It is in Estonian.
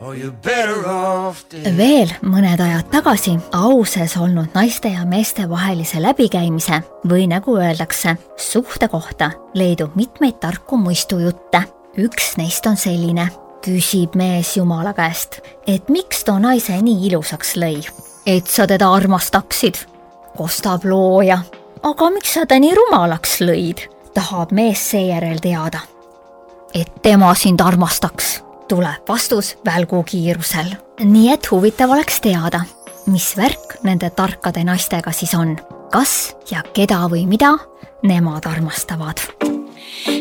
Veel mõned ajad tagasi auses olnud naiste ja meeste vahelise läbikäimise või nagu öeldakse, suhte kohta leidub mitmeid tarku muistujutte. Üks neist on selline. Küsib mees Jumala käest, et miks too naise nii ilusaks lõi, et sa teda armastaksid. Kostab looja, aga miks sa ta nii rumalaks lõid, tahab mees seejärel teada. Et tema sind armastaks, tuleb vastus välgu kiirusel. Nii et huvitav oleks teada, mis värk nende tarkade naistega siis on. Kas ja keda või mida nemad armastavad.